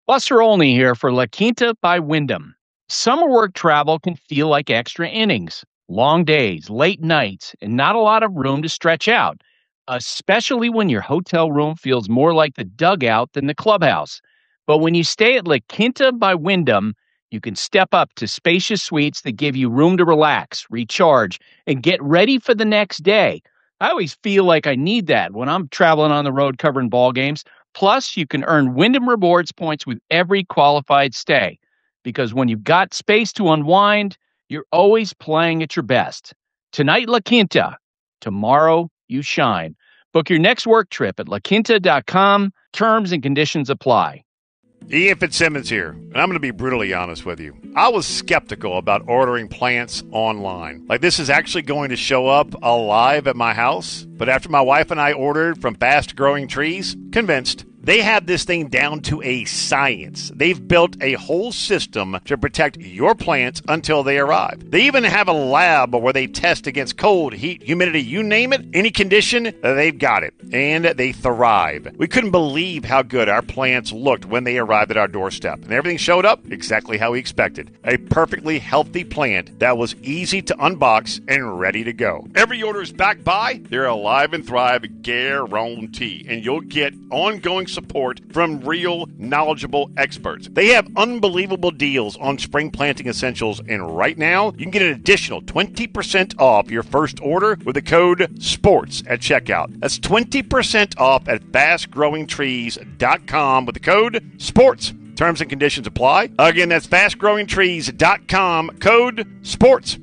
Buster Olney here for La Quinta by Wyndham. Summer work travel can feel like extra innings, long days, late nights, and not a lot of room to stretch out, especially when your hotel room feels more like the dugout than the clubhouse. But when you stay at La Quinta by Wyndham, you can step up to spacious suites that give you room to relax, recharge, and get ready for the next day. I always feel like I need that when I'm traveling on the road covering ball games. Plus, you can earn Wyndham Rewards points with every qualified stay. Because when you've got space to unwind, you're always playing at your best. Tonight, La Quinta. Tomorrow, you shine. Book your next work trip at laquinta.com. Terms and conditions apply. Ian Fitzsimmons here, and I'm going to be brutally honest with you. I was skeptical about ordering plants online. Like, this is actually going to show up alive at my house. But after my wife and I ordered from Fast Growing Trees, convinced. They have this thing down to a science. They've built a whole system to protect your plants until they arrive. They even have a lab where they test against cold, heat, humidity, you name it, any condition, they've got it. And they thrive. We couldn't believe how good our plants looked when they arrived at our doorstep. And everything showed up exactly how we expected. A perfectly healthy plant that was easy to unbox and ready to go. Every order is backed by their Alive and Thrive guarantee. And you'll get ongoing support from real, knowledgeable experts. They have unbelievable deals on spring planting essentials, and right now, you can get an additional 20% off your first order with the code SPORTS at checkout. That's 20% off at fastgrowingtrees.com with the code SPORTS. Terms and conditions apply. Again, that's fastgrowingtrees.com, code SPORTS.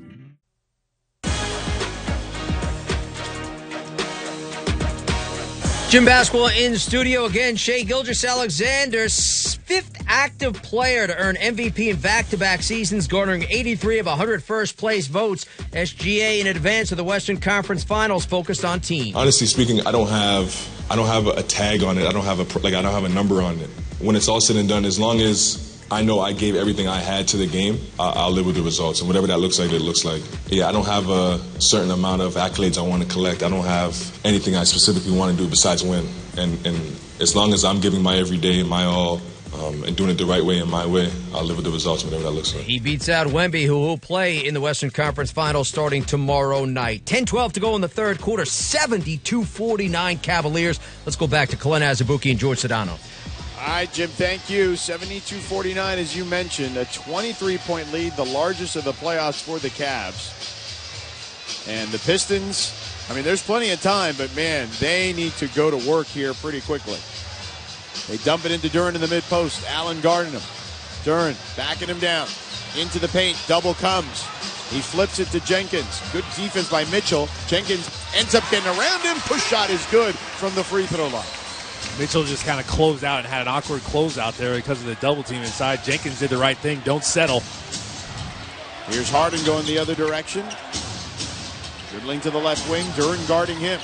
Jim Basketball in studio again. Shai Gilgeous-Alexander, fifth active player to earn MVP in back-to-back seasons, garnering 83 of 101st place votes. SGA in advance of the Western Conference Finals, focused on team. Honestly speaking, I don't have a tag on it. I don't have a number on it. When it's all said and done, as long as I know I gave everything I had to the game, I'll live with the results. And whatever that looks like, it looks like. Yeah, I don't have a certain amount of accolades I want to collect. I don't have anything I specifically want to do besides win. And as long as I'm giving my every day, my all, and doing it the right way in my way, I'll live with the results, whatever that looks like. He beats out Wemby, who will play in the Western Conference Finals starting tomorrow night. 10-12 to go in the third quarter, 72-49 Cavaliers. Let's go back to Kalen Azubuike and George Sedano. All right, Jim, thank you. 72-49, as you mentioned, a 23-point lead, the largest of the playoffs for the Cavs. And the Pistons, I mean, there's plenty of time, but, man, they need to go to work here pretty quickly. They dump it into Duren in the mid-post. Allen guarding him. Duren backing him down. Into the paint. Double comes. He flips it to Jenkins. Good defense by Mitchell. Jenkins ends up getting around him. Push shot is good from the free throw line. Mitchell just kind of closed out and had an awkward closeout there because of the double team inside. Jenkins did the right thing. Don't settle. Here's Harden going the other direction. Dribbling to the left wing. Duren guarding him.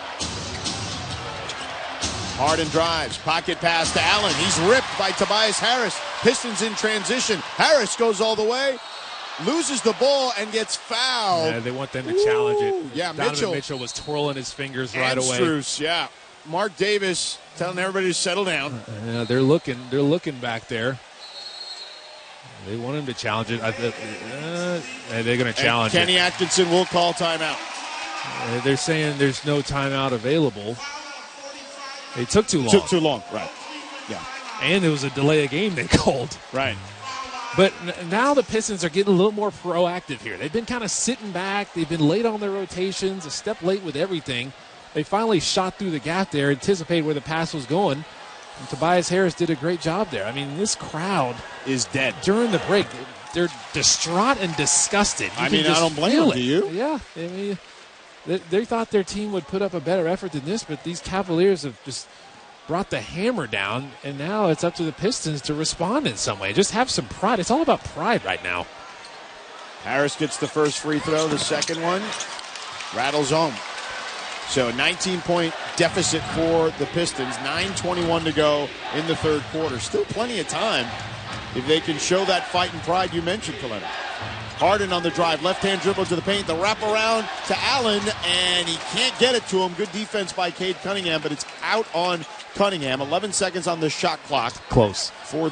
Harden drives. Pocket pass to Allen. He's ripped by Tobias Harris. Pistons in transition. Harris goes all the way. Loses the ball and gets fouled. Yeah, they want them to challenge it. Yeah, Donovan Mitchell was twirling his fingers right away. Strus, yeah. Mark Davis telling everybody to settle down. They're looking back there. They want him to challenge it. They're going to challenge Kenny it. Atkinson will call timeout. They're saying there's no timeout available. They took too long. Took too long, right. Yeah. And it was a delay of game they called. Right. But now the Pistons are getting a little more proactive here. They've been kind of sitting back. They've been late on their rotations, a step late with everything. They finally shot through the gap there, anticipated where the pass was going. And Tobias Harris did a great job there. I mean, this crowd is dead. During the break, they're distraught and disgusted. I don't blame them, do you? Yeah. I mean, they thought their team would put up a better effort than this, but these Cavaliers have just brought the hammer down, and now it's up to the Pistons to respond in some way. Just have some pride. It's all about pride right now. Harris gets the first free throw. The second one rattles home. So a 19-point deficit for the Pistons. 9:21 to go in the third quarter. Still plenty of time if they can show that fight and pride you mentioned, Coletta. Harden on the drive. Left-hand dribble to the paint. The wraparound to Allen, and he can't get it to him. Good defense by Cade Cunningham, but it's out on Cunningham. 11 seconds on the shot clock. Close. For